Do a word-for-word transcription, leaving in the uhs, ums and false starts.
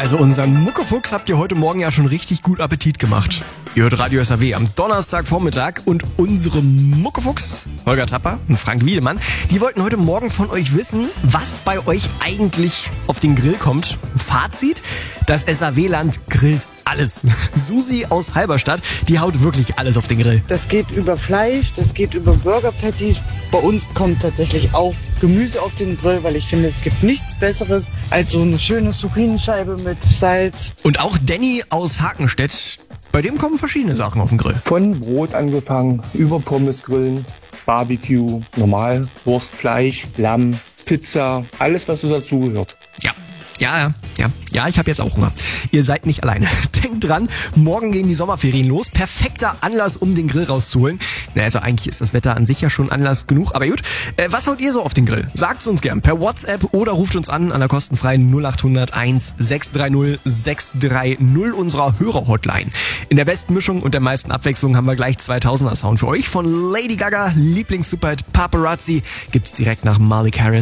Also unseren Muckefuchs habt ihr heute Morgen ja schon richtig gut Appetit gemacht. Ihr hört Radio S A W am Donnerstagvormittag und unsere Muckefuchs, Holger Tapper und Frank Wiedemann, die wollten heute Morgen von euch wissen, was bei euch eigentlich auf den Grill kommt. Fazit, das S A W-Land grillt alles. Susi aus Halberstadt, die haut wirklich alles auf den Grill. Das geht über Fleisch, das geht über Burger Patties. Bei uns kommt tatsächlich auch Gemüse auf den Grill, weil ich finde, es gibt nichts Besseres als so eine schöne Zucchinischeibe mit Salz. Und auch Danny aus Hakenstedt, bei dem kommen verschiedene Sachen auf den Grill. Von Brot angefangen, über Pommes grillen, Barbecue, normal, Wurst, Fleisch, Lamm, Pizza, alles was so dazugehört. Ja. Ja, ja, ja, ja, ich habe jetzt auch Hunger. Ihr seid nicht alleine. Denkt dran, morgen gehen die Sommerferien los. Perfekter Anlass, um den Grill rauszuholen. Na, also eigentlich ist das Wetter an sich ja schon Anlass genug, aber gut. Äh, was haut ihr so auf den Grill? Sagt's uns gern per WhatsApp oder ruft uns an an der kostenfreien null acht hundert eins sechs drei null sechs drei null unserer Hörer-Hotline. In der besten Mischung und der meisten Abwechslung haben wir gleich zweitausender Sound für euch. Von Lady Gaga, Lieblings-Superhit Paparazzi gibt's direkt nach Malik Harris.